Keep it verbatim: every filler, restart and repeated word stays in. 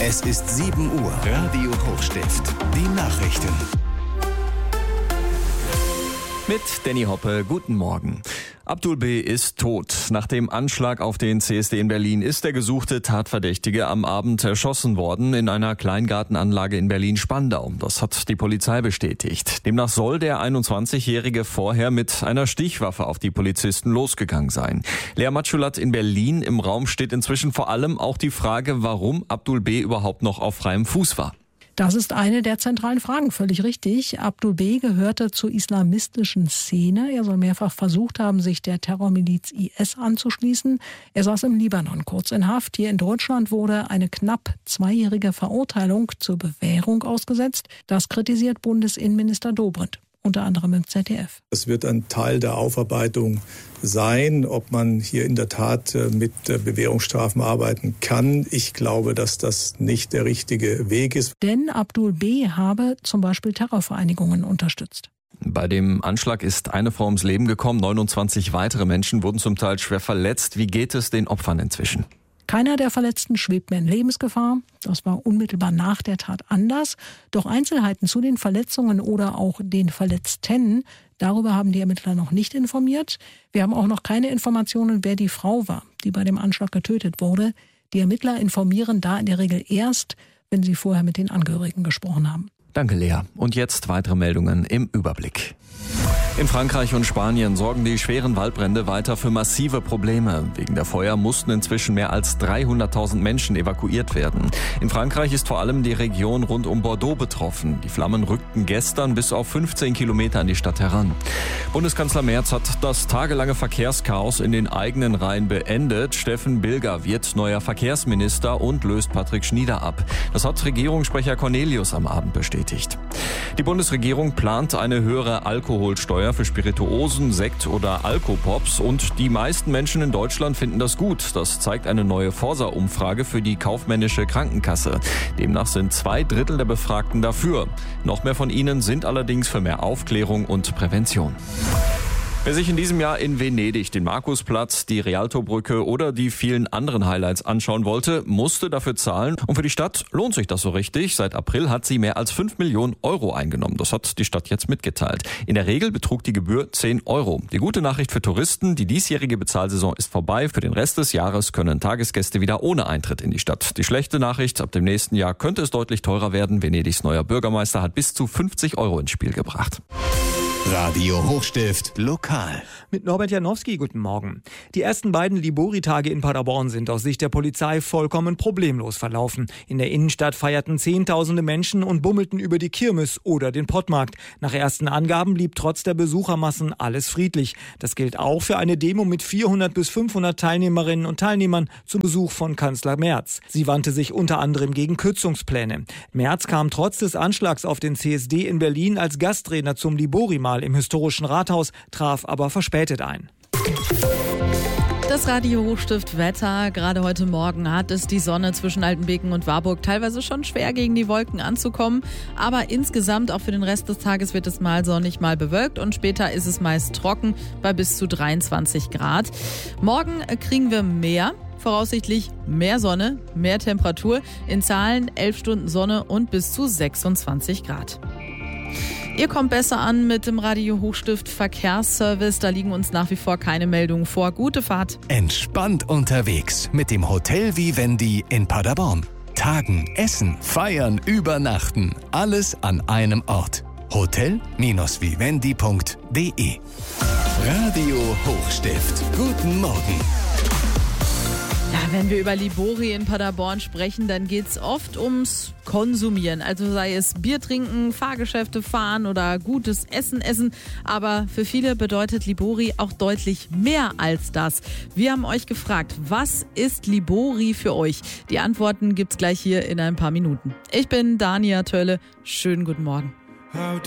Es ist sieben Uhr. Radio Hochstift. Die Nachrichten. Mit Danny Hoppe, guten Morgen. Abdul B. ist tot. Nach dem Anschlag auf den C S D in Berlin ist der gesuchte Tatverdächtige am Abend erschossen worden in einer Kleingartenanlage in Berlin-Spandau. Das hat die Polizei bestätigt. Demnach soll der einundzwanzigjährige vorher mit einer Stichwaffe auf die Polizisten losgegangen sein. Lea Matschulat in Berlin. Im Raum steht inzwischen vor allem auch die Frage, warum Abdul B. überhaupt noch auf freiem Fuß war. Das ist eine der zentralen Fragen, völlig richtig. Abdul B. gehörte zur islamistischen Szene. Er soll mehrfach versucht haben, sich der Terrormiliz I S anzuschließen. Er saß im Libanon kurz in Haft. Hier in Deutschland wurde eine knapp zweijährige Verurteilung zur Bewährung ausgesetzt. Das kritisiert Bundesinnenminister Dobrindt, unter anderem im Z D F. Es wird ein Teil der Aufarbeitung sein, ob man hier in der Tat mit Bewährungsstrafen arbeiten kann. Ich glaube, dass das nicht der richtige Weg ist. Denn Abdul B. habe zum Beispiel Terrorvereinigungen unterstützt. Bei dem Anschlag ist eine Frau ums Leben gekommen, neunundzwanzig weitere Menschen wurden zum Teil schwer verletzt. Wie geht es den Opfern inzwischen? Keiner der Verletzten schwebt mehr in Lebensgefahr. Das war unmittelbar nach der Tat anders. Doch Einzelheiten zu den Verletzungen oder auch den Verletzten, darüber haben die Ermittler noch nicht informiert. Wir haben auch noch keine Informationen, wer die Frau war, die bei dem Anschlag getötet wurde. Die Ermittler informieren da in der Regel erst, wenn sie vorher mit den Angehörigen gesprochen haben. Danke, Lea. Und jetzt weitere Meldungen im Überblick. In Frankreich und Spanien sorgen die schweren Waldbrände weiter für massive Probleme. Wegen der Feuer mussten inzwischen mehr als dreihunderttausend Menschen evakuiert werden. In Frankreich ist vor allem die Region rund um Bordeaux betroffen. Die Flammen rückten gestern bis auf fünfzehn Kilometer an die Stadt heran. Bundeskanzler Merz hat das tagelange Verkehrschaos in den eigenen Reihen beendet. Steffen Bilger wird neuer Verkehrsminister und löst Patrick Schnieder ab. Das hat Regierungssprecher Cornelius am Abend bestätigt. Die Bundesregierung plant eine höhere Alkoholsteuer für Spirituosen, Sekt oder Alkopops und die meisten Menschen in Deutschland finden das gut. Das zeigt eine neue Forsa-Umfrage für die kaufmännische Krankenkasse. Demnach sind zwei Drittel der Befragten dafür. Noch mehr von ihnen sind allerdings für mehr Aufklärung und Prävention. Wer sich in diesem Jahr in Venedig den Markusplatz, die Rialtobrücke oder die vielen anderen Highlights anschauen wollte, musste dafür zahlen. Und für die Stadt lohnt sich das so richtig. Seit April hat sie mehr als fünf Millionen Euro eingenommen. Das hat die Stadt jetzt mitgeteilt. In der Regel betrug die Gebühr zehn Euro. Die gute Nachricht für Touristen, die diesjährige Bezahlsaison ist vorbei. Für den Rest des Jahres können Tagesgäste wieder ohne Eintritt in die Stadt. Die schlechte Nachricht, ab dem nächsten Jahr könnte es deutlich teurer werden. Venedigs neuer Bürgermeister hat bis zu fünfzig Euro ins Spiel gebracht. Radio Hochstift lokal. Mit Norbert Janowski, guten Morgen. Die ersten beiden Libori-Tage in Paderborn sind aus Sicht der Polizei vollkommen problemlos verlaufen. In der Innenstadt feierten Zehntausende Menschen und bummelten über die Kirmes oder den Pottmarkt. Nach ersten Angaben blieb trotz der Besuchermassen alles friedlich. Das gilt auch für eine Demo mit vierhundert bis fünfhundert Teilnehmerinnen und Teilnehmern zum Besuch von Kanzler Merz. Sie wandte sich unter anderem gegen Kürzungspläne. Merz kam trotz des Anschlags auf den C S D in Berlin als Gastredner zum Libori-Mal im historischen Rathaus, traf aber verspätet ein. Das Radio Hochstift Wetter. Gerade heute Morgen hat es die Sonne zwischen Altenbeken und Warburg teilweise schon schwer gegen die Wolken anzukommen. Aber insgesamt auch für den Rest des Tages wird es mal sonnig, mal bewölkt und später ist es meist trocken bei bis zu dreiundzwanzig Grad. Morgen kriegen wir mehr. Voraussichtlich mehr Sonne, mehr Temperatur. In Zahlen elf Stunden Sonne und bis zu sechsundzwanzig Grad. Ihr kommt besser an mit dem Radio Hochstift Verkehrsservice. Da liegen uns nach wie vor keine Meldungen vor. Gute Fahrt. Entspannt unterwegs mit dem Hotel Vivendi in Paderborn. Tagen, essen, feiern, übernachten. Alles an einem Ort. hotel Vivendi punkt de. Radio Hochstift. Guten Morgen. Ja, wenn wir über Libori in Paderborn sprechen, dann geht es oft ums Konsumieren. Also sei es Bier trinken, Fahrgeschäfte fahren oder gutes Essen essen. Aber für viele bedeutet Libori auch deutlich mehr als das. Wir haben euch gefragt, was ist Libori für euch? Die Antworten gibt's gleich hier in ein paar Minuten. Ich bin Dania Tölle. Schönen guten Morgen.